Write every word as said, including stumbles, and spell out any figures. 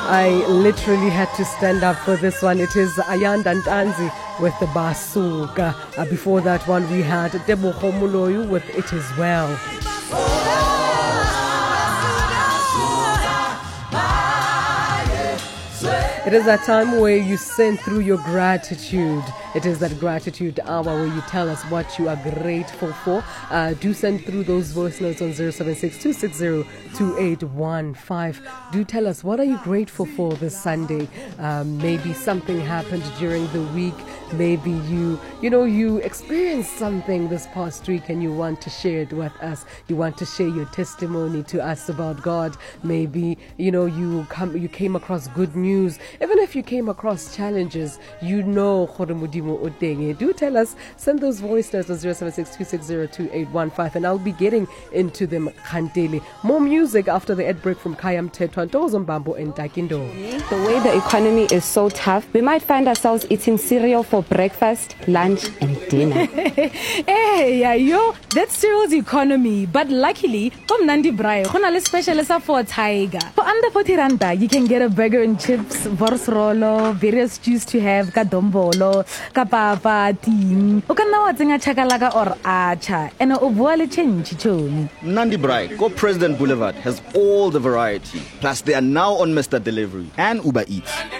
I literally had to stand up for this one. It is Ayanda Ntanzi with the Basuka. Uh, before that one, we had Tebogo Moloi with It Is Well. It is that time where you send through your gratitude. It is that gratitude hour where you tell us what you are grateful for. Uh, do send through those voice notes on zero seven six two six zero two eight one five. Do tell us, what are you grateful for this Sunday? Um, maybe something happened during the week. Maybe you, you know, you experienced something this past week and you want to share it with us. You want to share your testimony to us about God. Maybe, you know, you come, you came across good news. Even if you came across challenges, you know, do tell us. Send those voice notes on zero seven six two six zero two eight one five, and I'll be getting into them. More music after the ad break from Kayam Tetwa, Ntozombambo and Takindo. The way the economy is so tough, we might find ourselves eating cereal for breakfast, lunch, and dinner. Hey, yeah, yo, that's cereal's economy. But luckily, from Nandi Brai, a special for Tiger. For under forty randa, you can get a burger and chips, vorsrolo, various juice to have, kadombolo, kapapa, ting, okanawa tinga chakalaka or acha, and obuale change choni. Nandi Brai, Go President Boulevard has all the variety. Plus, they are now on Mister Delivery and Uber Eats.